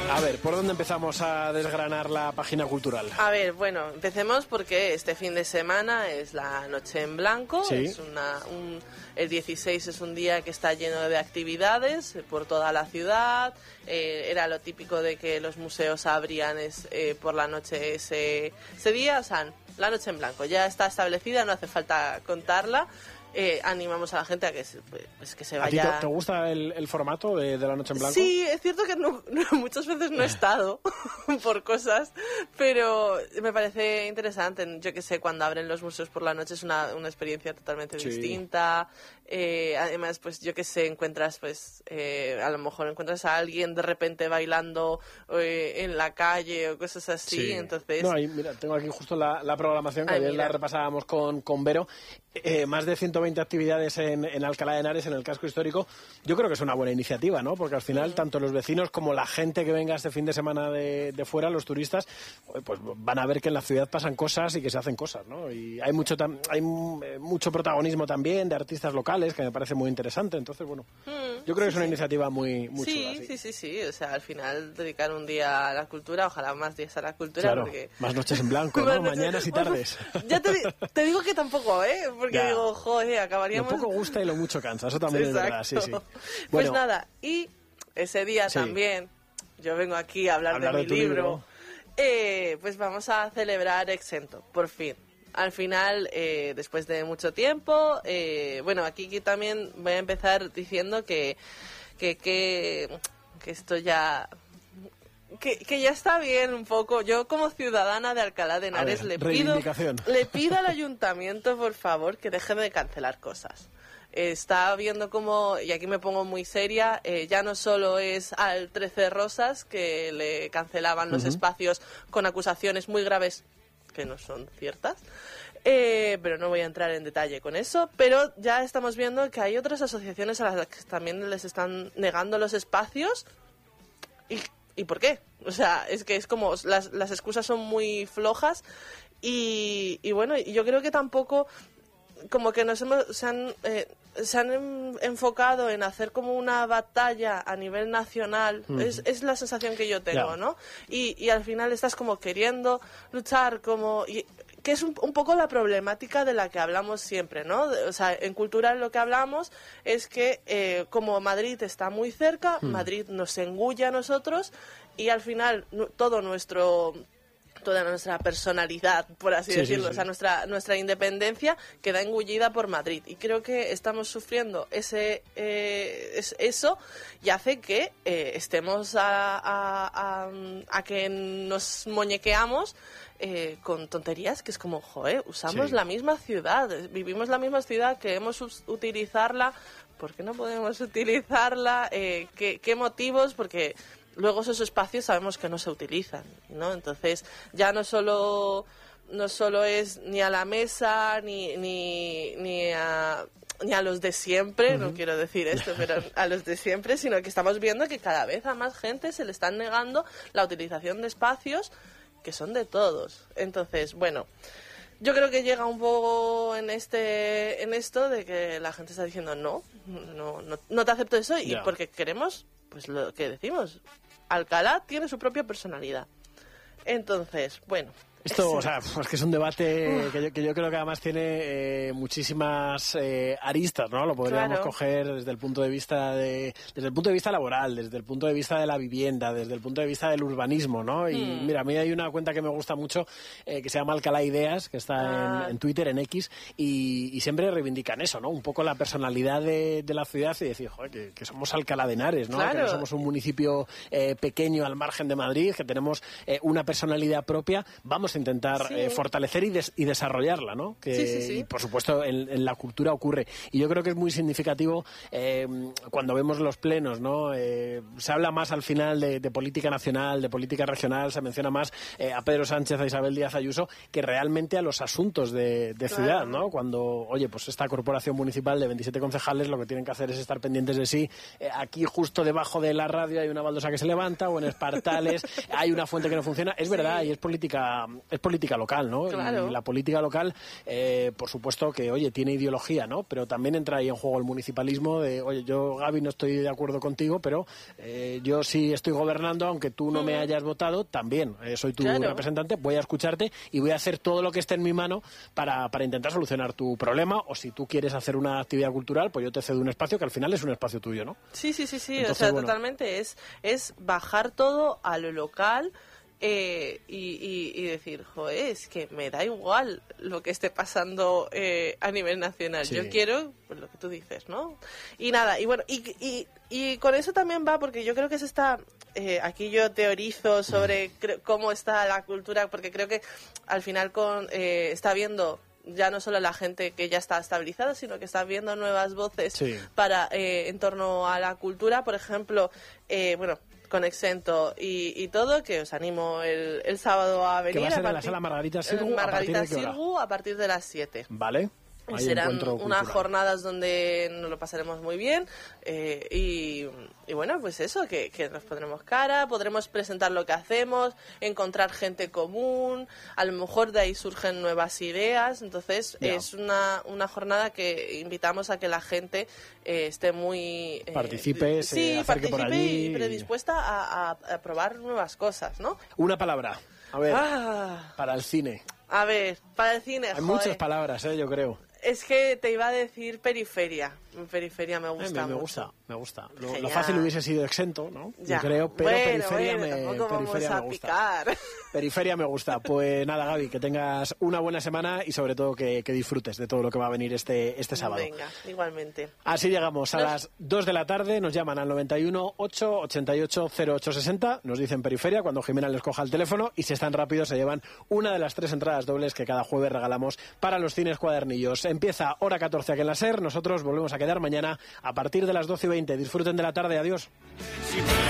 A ver, ¿por dónde empezamos a desgranar la página cultural? A ver, bueno, empecemos porque este fin de semana es la Noche en Blanco. Sí. Es el 16 es un día que está lleno de actividades por toda la ciudad. Era lo típico de que los museos abrían por la noche ese día. O sea, la Noche en Blanco ya está establecida, no hace falta contarla. Animamos a la gente a que se vaya. ¿A ti te gusta el formato de la Noche en Blanco? Sí, es cierto que muchas veces no he estado por cosas, pero me parece interesante. Yo que sé, cuando abren los museos por la noche es una experiencia totalmente distinta. Además, pues yo que sé, encuentras, a lo mejor encuentras a alguien de repente bailando en la calle o cosas así. Sí. Entonces, no, ahí, mira, tengo aquí justo la programación que ayer la repasábamos con Vero. Más de 120 actividades en Alcalá de Henares, en el casco histórico. Yo creo que es una buena iniciativa, ¿no? Porque al final tanto los vecinos como la gente que venga este fin de semana de fuera, los turistas, pues van a ver que en la ciudad pasan cosas y que se hacen cosas, ¿no? Y hay mucho protagonismo también de artistas locales, que me parece muy interesante. Entonces, bueno, yo creo que es una iniciativa muy chula. Sí. O sea, al final dedicar un día a la cultura, ojalá más días a la cultura. Claro, porque... más noches en blanco, ¿no? Mañanas y tardes. Ya te digo que tampoco, porque ya. Digo, joder, acabaríamos... Lo poco gusta y lo mucho cansa, eso también es verdad, sí. Pues bueno, nada, y ese día también, yo vengo aquí a hablar de mi libro. Pues vamos a celebrar Exento, por fin. Al final, después de mucho tiempo, aquí también voy a empezar diciendo que esto ya... Que ya está bien un poco. Yo como ciudadana de Alcalá de Henares le pido al ayuntamiento, por favor, que deje de cancelar cosas. Está viendo como, y aquí me pongo muy seria, ya no solo es al 13 Rosas que le cancelaban los espacios con acusaciones muy graves que no son ciertas, pero no voy a entrar en detalle con eso, pero ya estamos viendo que hay otras asociaciones a las que también les están negando los espacios. ¿Y por qué? O sea, es que es como las excusas son muy flojas y bueno, yo creo que tampoco como que se han enfocado en hacer como una batalla a nivel nacional. Es la sensación que yo tengo, ¿no? Y al final estás como queriendo luchar que es un poco la problemática de la que hablamos siempre, ¿no? O sea, en cultural lo que hablamos es que como Madrid está muy cerca, Madrid nos engulla a nosotros y al final toda nuestra personalidad, por así decirlo, o sea, nuestra independencia queda engullida por Madrid. Y creo que estamos sufriendo eso y hace que estemos a que nos muñequeamos con tonterías, que es como, usamos la misma ciudad, vivimos la misma ciudad, queremos utilizarla, ¿por qué no podemos utilizarla? ¿Qué motivos? Porque luego esos espacios sabemos que no se utilizan, ¿no? Entonces ya no solo es ni a la mesa ni a los de siempre, no quiero decir esto, pero a los de siempre, sino que estamos viendo que cada vez a más gente se le están negando la utilización de espacios que son de todos. Entonces, bueno, yo creo que llega un poco en esto de que la gente está diciendo no te acepto eso y porque queremos, pues lo que decimos, Alcalá tiene su propia personalidad. Entonces, bueno, esto, o sea, es que es un debate que yo creo que además tiene muchísimas aristas, ¿no? Lo podríamos coger desde el punto de vista laboral, desde el punto de vista de la vivienda, desde el punto de vista del urbanismo, ¿no? Y mira, a mí hay una cuenta que me gusta mucho que se llama Alcalá Ideas, que está en Twitter, en X, y siempre reivindican eso, ¿no? Un poco la personalidad de la ciudad y decir, joder, que somos Alcalá de Henares, ¿no? Que no somos un municipio pequeño al margen de Madrid, que tenemos una personalidad propia. Vamos a intentar fortalecer y desarrollarla, ¿no? Y por supuesto en la cultura ocurre. Y yo creo que es muy significativo cuando vemos los plenos, ¿no? Se habla más al final de política nacional, de política regional, se menciona más a Pedro Sánchez, a Isabel Díaz Ayuso, que realmente a los asuntos de ciudad, ¿no? Cuando, oye, pues esta corporación municipal de 27 concejales lo que tienen que hacer es estar pendientes de sí. Aquí justo debajo de la radio hay una baldosa que se levanta, o en Espartales hay una fuente que no funciona. Es verdad, y es política política local, ¿no? Claro. Y la política local, por supuesto que, oye, tiene ideología, ¿no? Pero también entra ahí en juego el municipalismo de, oye, yo, Gaby, no estoy de acuerdo contigo, pero yo sí estoy gobernando, aunque tú no me hayas votado, también soy tu representante, voy a escucharte y voy a hacer todo lo que esté en mi mano para intentar solucionar tu problema, o si tú quieres hacer una actividad cultural, pues yo te cedo un espacio que al final es un espacio tuyo, ¿no? Sí. Entonces, o sea, bueno, totalmente es bajar todo a lo local. Y decir, joder, es que me da igual lo que esté pasando a nivel nacional. Sí. Yo quiero, pues lo que tú dices, ¿no? Y nada, y bueno, y con eso también va, porque yo creo que aquí yo teorizo sobre cómo está la cultura, porque creo que al final está viendo ya no solo la gente que ya está estabilizada, sino que está viendo nuevas voces en torno a la cultura. Por ejemplo, con Exento y todo, que os animo el sábado a venir. Que va a ser en la sala Margarita Sirgu a partir de las 7. Vale. Serán unas jornadas donde nos lo pasaremos muy bien y bueno, pues eso, que nos pondremos cara, podremos presentar lo que hacemos, encontrar gente común, a lo mejor de ahí surgen nuevas ideas. Entonces es una jornada que invitamos a que la gente esté muy... participe por allí y predispuesta a probar nuevas cosas, ¿no? Una palabra, a ver, para el cine. A ver, para el cine, hay muchas palabras, yo creo. Es que te iba a decir periferia. Periferia me gusta mucho. Me gusta. Lo fácil hubiese sido Exento, ¿no? Ya. Yo creo, pero periferia me gusta. Picar. Periferia me gusta. Pues nada, Gaby, que tengas una buena semana y sobre todo que disfrutes de todo lo que va a venir este sábado. Venga, igualmente. Así llegamos a las 2 de la tarde, nos llaman al 91 8 88 08 60, nos dicen periferia cuando Jimena les coja el teléfono y si están rápidos se llevan una de las 3 entradas dobles que cada jueves regalamos para los cines Cuadernillos. Empieza hora 14 aquí en la SER, nosotros volvemos a quedar mañana a partir de las 12:20. Disfruten de la tarde, adiós.